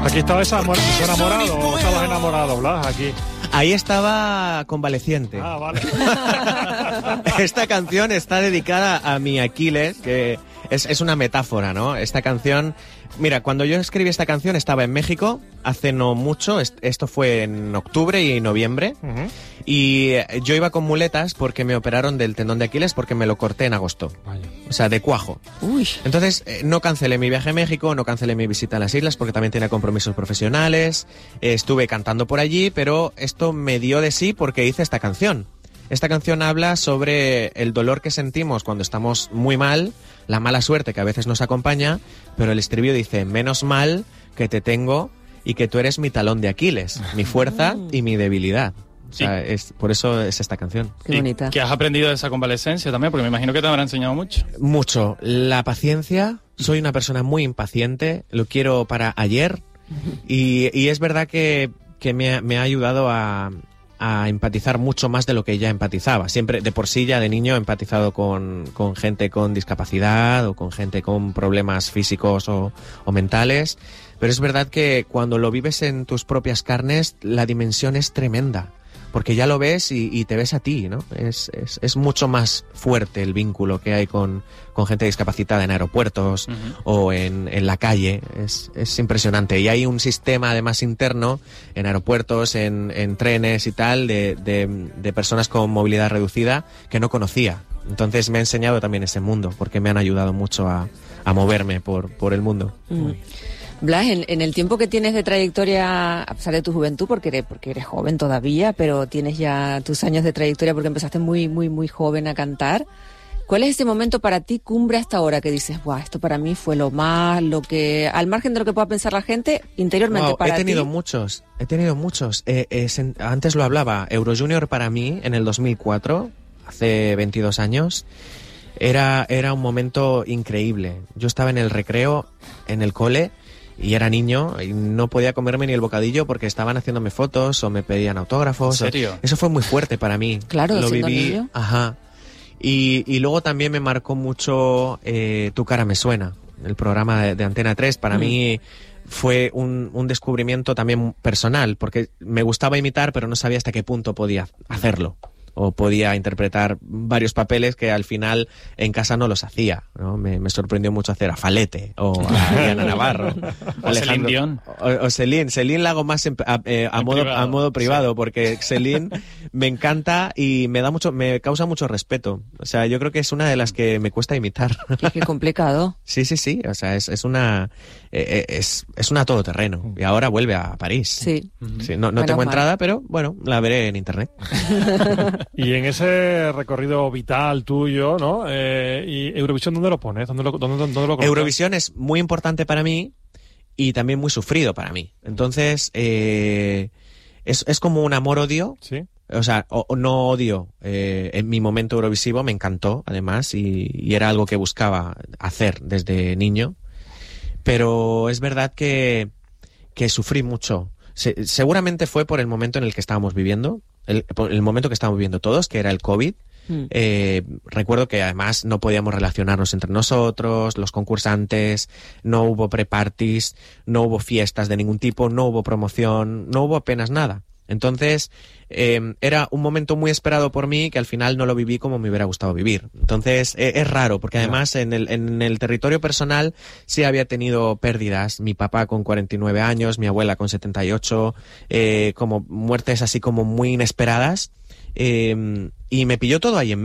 Aquí estaba enamorado, o estabas enamorado, Blas, aquí. Ahí estaba convaleciente. Ah, vale. Esta canción está dedicada a mi Aquiles, que es una metáfora, ¿no? Esta canción... Mira, cuando yo escribí esta canción estaba en México, hace no mucho, esto fue en octubre y noviembre, y yo iba con muletas porque me operaron del tendón de Aquiles porque me lo corté en agosto. Vaya. O sea, de cuajo. Uy. Entonces, no cancelé mi viaje a México, no cancelé mi visita a las islas porque también tenía compromisos profesionales, estuve cantando por allí, pero esto me dio de sí porque hice esta canción. Esta canción habla sobre el dolor que sentimos cuando estamos muy mal, la mala suerte que a veces nos acompaña, pero el estribillo dice, menos mal que te tengo y que tú eres mi talón de Aquiles, mi fuerza y mi debilidad. O sea, por eso es esta canción. Qué bonita. ¿Qué has aprendido de esa convalescencia también? Porque me imagino que te habrá enseñado mucho. Mucho. La paciencia. Soy una persona muy impaciente. Lo quiero para ayer. Y es verdad que me ha ayudado a empatizar mucho más de lo que ya empatizaba. Siempre, de por sí, ya de niño he empatizado con gente con discapacidad o con gente con problemas físicos o mentales. Pero es verdad que cuando lo vives en tus propias carnes, la dimensión es tremenda. Porque ya lo ves y te ves a ti, ¿no? Es mucho más fuerte el vínculo que hay con gente discapacitada en aeropuertos o en la calle. Es impresionante. Y hay un sistema además interno en aeropuertos, en trenes y tal, de personas con movilidad reducida que no conocía. Entonces me ha enseñado también ese mundo, porque me han ayudado mucho a moverme por el mundo. Blas, en el tiempo que tienes de trayectoria, a pesar de tu juventud, porque eres joven todavía, pero tienes ya tus años de trayectoria porque empezaste muy, muy, muy joven a cantar, ¿cuál es ese momento para ti cumbre hasta ahora que dices, guau, esto para mí fue lo que, al margen de lo que pueda pensar la gente, interiormente para ti? He tenido muchos. Antes lo hablaba, Euro Junior para mí, en el 2004, hace 22 años, era un momento increíble. Yo estaba en el recreo, en el cole, y era niño y no podía comerme ni el bocadillo porque estaban haciéndome fotos o me pedían autógrafos. ¿En serio? Eso fue muy fuerte para mí. Claro, lo siendo viví. niño. Ajá. Y luego también me marcó mucho Tu cara me suena, el programa de Antena 3. Para mí fue un descubrimiento también personal, porque me gustaba imitar, pero no sabía hasta qué punto podía hacerlo. O podía interpretar varios papeles que al final en casa no los hacía, ¿no? Me sorprendió mucho hacer a Falete o a Diana Navarro. O Celine Dion. O Celine la hago más a modo privado, porque Celine me encanta y me causa mucho respeto. O sea, yo creo que es una de las que me cuesta imitar. Qué complicado. Sí. O sea, es una todoterreno. Y ahora vuelve a París. Sí. Sí, no tengo entrada, pero bueno, la veré en internet. Y en ese recorrido vital tuyo, ¿no? ¿Y Eurovisión dónde lo pones? ¿Dónde lo colocas? Eurovisión es muy importante para mí y también muy sufrido para mí. Entonces, es como un amor-odio. Sí. O sea, no odio. En mi momento eurovisivo me encantó, además, y era algo que buscaba hacer desde niño. Pero es verdad que sufrí mucho. Seguramente fue por el momento en el que estábamos viviendo. El momento que estábamos viviendo todos, que era el COVID. Recuerdo que además no podíamos relacionarnos entre nosotros, los concursantes, no hubo pre-parties, no hubo fiestas de ningún tipo, no hubo promoción, no hubo apenas nada. Entonces, era un momento muy esperado por mí que al final no lo viví como me hubiera gustado vivir. Entonces, es raro, porque además en el territorio personal sí había tenido pérdidas. Mi papá con 49 años, mi abuela con 78, como muertes así como muy inesperadas. Y me pilló todo ahí en